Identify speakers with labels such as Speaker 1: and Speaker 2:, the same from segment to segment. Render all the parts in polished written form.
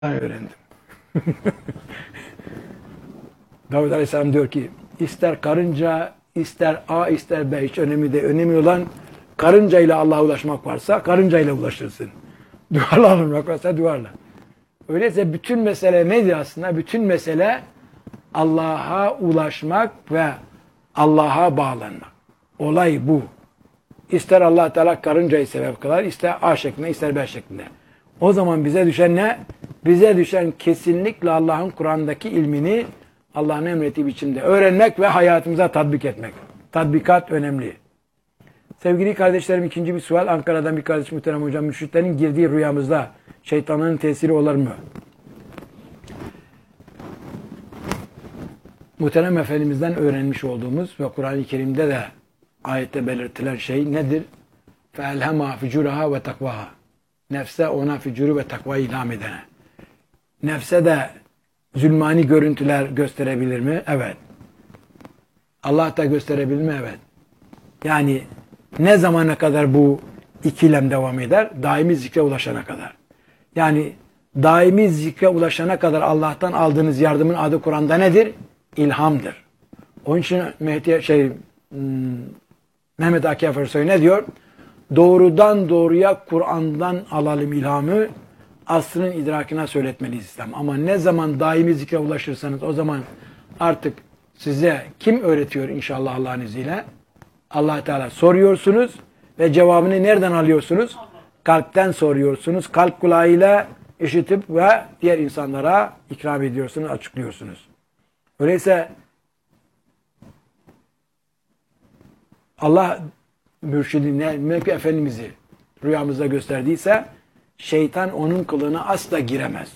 Speaker 1: öğrendim. Davud Aleyhisselam diyor ki ister karınca, ister A, ister B hiç önemli değil. Önemli olan karıncayla Allah'a ulaşmak varsa karıncayla ulaşırsın. Duvarla ulaşmak varsa duvarla. Öyleyse bütün mesele nedir aslında? Bütün mesele Allah'a ulaşmak ve Allah'a bağlanmak. Olay bu. İster Allah Teala karıncayı sebep kılar, ister A şeklinde, ister B şeklinde. O zaman bize düşen ne? Bize düşen kesinlikle Allah'ın Kur'an'daki ilmini Allah'ın emrettiği biçimde öğrenmek ve hayatımıza tatbik etmek. Tatbikat önemli. Sevgili kardeşlerim, ikinci bir sual. Ankara'dan bir kardeş muhterem hocam, müşriklerin girdiği rüyamızda şeytanın tesiri olur mu? Muhterem Efendimiz'den öğrenmiş olduğumuz ve Kur'an-ı Kerim'de de ayette belirtilen şey nedir? فَاَلْهَمَا فِجُرَهَا وَتَقْوَهَا Nefse ona fücuru ve takvayı ilham edene. Nefse de zulmani görüntüler gösterebilir mi? Evet. Allah da gösterebilir mi? Evet. Yani ne zamana kadar bu ikilem devam eder? Daimi zikre ulaşana kadar. Yani daimi zikre ulaşana kadar Allah'tan aldığınız yardımın adı Kur'an'da nedir? İlhamdır. Onun için Mehmet Akif Ersoy ne diyor? Doğrudan doğruya Kur'an'dan alalım ilhamı, aslının idrakine söyletmeliyiz İslam. Ama ne zaman daimi zikre ulaşırsanız o zaman artık size kim öğretiyor inşallah Allah'ın izniyle? Allah Teala soruyorsunuz ve cevabını nereden alıyorsunuz? Kalpten soruyorsunuz. Kalp kulağıyla işitip ve diğer insanlara ikram ediyorsunuz, açıklıyorsunuz. Öyleyse Allah mürşidine, Mevki Efendimiz'i rüyamızda gösterdiyse şeytan onun kılığına asla giremez.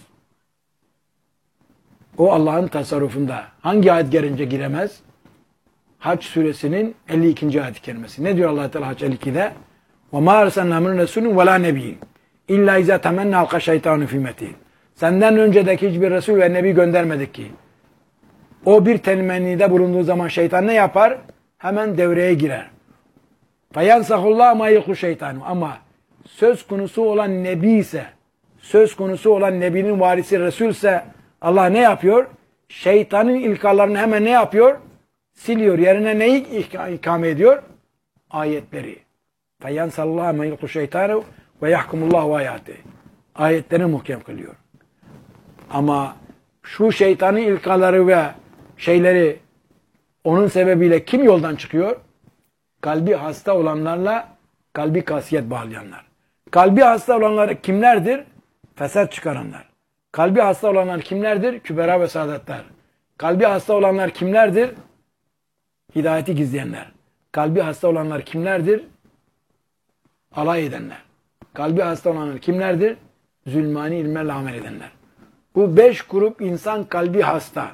Speaker 1: O Allah'ın tasarrufunda. Hangi ayet gelince giremez? Hac suresinin 52. ayet-i kerimesi. Ne diyor Allah Teala Hac 52'de? وَمَا أَرْسَلْنَا مِنْ رَسُولٍ وَلَا نَبِيٍّ اِلَّا اِذَا تَمَنَّا الْقَ شَيْطَانُ فِي مَتِينٍ Senden öncedeki hiçbir Resul ve Nebi göndermedik ki. O bir temennide bulunduğu zaman şeytan ne yapar? Hemen devreye girer. فَيَنْسَخُ اللّٰهُ مَا يَخُ şeytan. Ama söz konusu olan Nebi ise, söz konusu olan Nebi'nin varisi Resul ise Allah ne yapıyor? Şeytanın ilkalarını hemen ne yapıyor? Siliyor. Yerine neyi ikame ediyor? Ayetleri. فَيَنْسَ اللّٰهُ مَا يَخُ şeytanı ve yahkumullahu ayati. Ayetlerini muhkem kılıyor. Ama şu şeytanın ilkaları ve şeyleri onun sebebiyle kim yoldan çıkıyor? Kalbi hasta olanlarla kalbi kasiyet bağlayanlar. Kalbi hasta olanlar kimlerdir? Fesat çıkaranlar. Kalbi hasta olanlar kimlerdir? Kübera ve saadetler. Kalbi hasta olanlar kimlerdir? Hidayeti gizleyenler. Kalbi hasta olanlar kimlerdir? Alay edenler. Kalbi hasta olanlar kimlerdir? Zulmani ilmlerle amel edenler. Bu 5 grup insan kalbi hasta.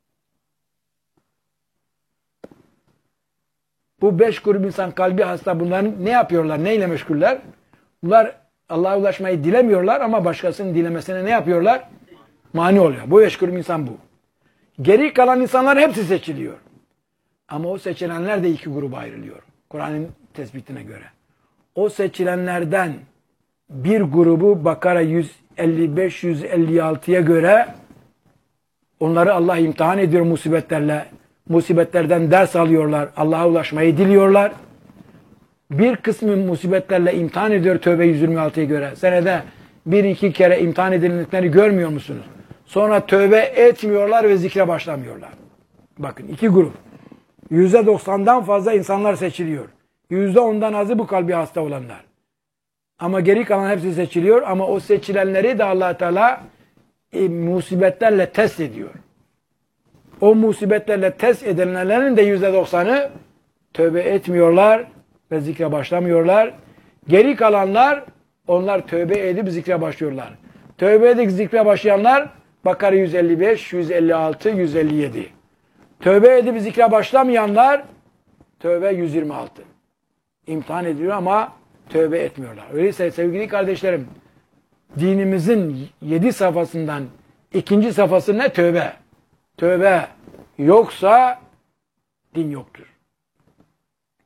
Speaker 1: Bu 5 grup insan kalbi hasta. Bunların ne yapıyorlar? Neyle meşguller? Bunlar Allah'a ulaşmayı dilemiyorlar ama başkasının dilemesine ne yapıyorlar? Mani oluyor. Bu 5 grup insan bu. Geri kalan insanlar hepsi seçiliyor. Ama o seçilenler de 2 gruba ayrılıyor. Kur'an'ın tespitine göre. O seçilenlerden bir grubu Bakara 155-156'ya göre onları Allah imtihan ediyor musibetlerle. Musibetlerden ders alıyorlar. Allah'a ulaşmayı diliyorlar. Bir kısmı musibetlerle imtihan ediyor Tövbe 126'ya göre. Senede 1-2 kere imtihan edildiklerini görmüyor musunuz? Sonra tövbe etmiyorlar ve zikre başlamıyorlar. Bakın 2 grup. %90'dan fazla insanlar seçiliyor. %10'dan azı bu kalbi hasta olanlar. Ama geri kalan hepsi seçiliyor ama o seçilenleri de Allah Teala musibetlerle test ediyor. O musibetlerle test edilenlerin de %90'ı tövbe etmiyorlar ve zikre başlamıyorlar. Geri kalanlar onlar tövbe edip zikre başlıyorlar. Tövbe edip zikre başlayanlar Bakara 155, 156, 157. Tövbe edip zikre başlamayanlar Tövbe 126. İmtihan ediliyor ama tövbe etmiyorlar. Öyleyse sevgili kardeşlerim, dinimizin 7 safhasından 2. safhası ne? Tövbe. Tövbe yoksa din yoktur.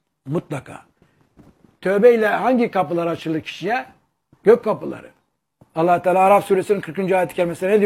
Speaker 1: Mutlaka. Tövbeyle hangi kapılar açılır kişiye? Gök kapıları. Allah Teala Araf suresinin 40. ayet-i kerimesinde ne diyor?